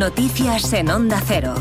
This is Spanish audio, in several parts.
Noticias en Onda Cero.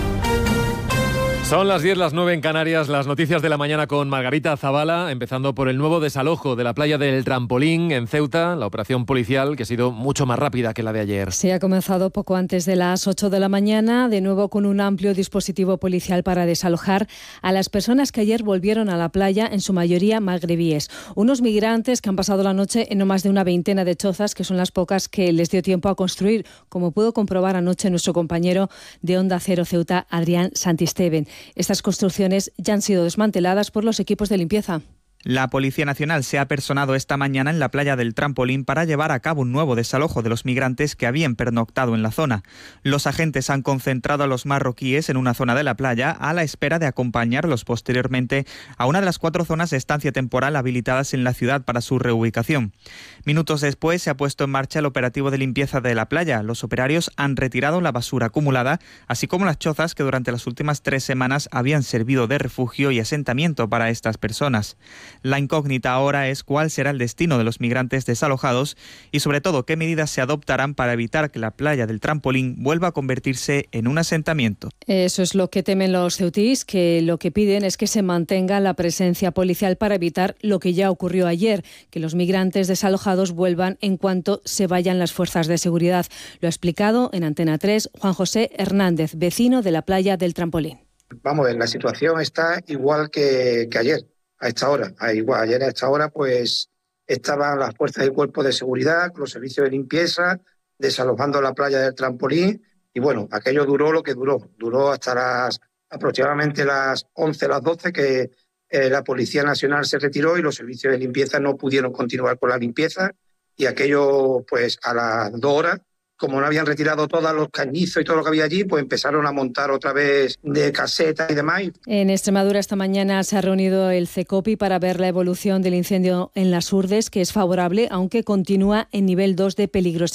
Son las 10, las 9 en Canarias, las noticias de la mañana con Margarita Zavala, empezando por el nuevo desalojo de la playa del Trampolín en Ceuta, la operación policial que ha sido mucho más rápida que la de ayer. Sí, ha comenzado poco antes de las 8 de la mañana, de nuevo con un amplio dispositivo policial para desalojar a las personas que ayer volvieron a la playa, en su mayoría magrebíes. Unos migrantes que han pasado la noche en no más de una veintena de chozas, que son las pocas que les dio tiempo a construir, como pudo comprobar anoche nuestro compañero de Onda Cero Ceuta, Adrián Santisteban. Estas construcciones ya han sido desmanteladas por los equipos de limpieza. La Policía Nacional se ha personado esta mañana en la playa del Trampolín para llevar a cabo un nuevo desalojo de los migrantes que habían pernoctado en la zona. Los agentes han concentrado a los marroquíes en una zona de la playa a la espera de acompañarlos posteriormente a una de las 4 zonas de estancia temporal habilitadas en la ciudad para su reubicación. Minutos después se ha puesto en marcha el operativo de limpieza de la playa. Los operarios han retirado la basura acumulada, así como las chozas que durante las últimas 3 semanas habían servido de refugio y asentamiento para estas personas. La incógnita ahora es cuál será el destino de los migrantes desalojados y sobre todo qué medidas se adoptarán para evitar que la playa del Trampolín vuelva a convertirse en un asentamiento. Eso es lo que temen los ceutíes, que lo que piden es que se mantenga la presencia policial para evitar lo que ya ocurrió ayer, que los migrantes desalojados vuelvan en cuanto se vayan las fuerzas de seguridad. Lo ha explicado en Antena 3 Juan José Hernández, vecino de la playa del Trampolín. Vamos a ver, la situación está igual que ayer. A esta hora, ayer a esta hora, pues estaban las fuerzas y cuerpos de seguridad, los servicios de limpieza, desalojando la playa del Trampolín, y bueno, aquello duró lo que duró hasta aproximadamente las 11, las 12, que la Policía Nacional se retiró y los servicios de limpieza no pudieron continuar con la limpieza, y aquello, pues a las 2 horas, como no habían retirado todos los cañizos y todo lo que había allí, pues empezaron a montar otra vez de casetas y demás. En Extremadura esta mañana se ha reunido el CECOPI para ver la evolución del incendio en Las Urdes, que es favorable, aunque continúa en nivel 2 de peligrosidad.